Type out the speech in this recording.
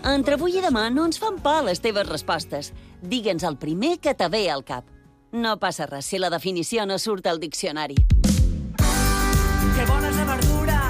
Entre avui i demà no ens fan por les teves respostes. Digue'ns el primer que te ve al cap. No passa res si la definició no surt al diccionari. Que bona és la verdura!